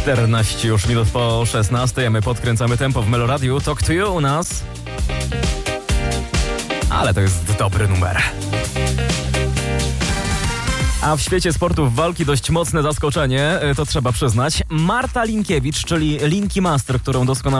14 już minut po 16, a my podkręcamy tempo w Meloradiu. Talk to you u nas. Ale to jest dobry numer. A w świecie sportów walki dość mocne zaskoczenie, to trzeba przyznać. Marta Linkiewicz, czyli Linki Master, którą doskonale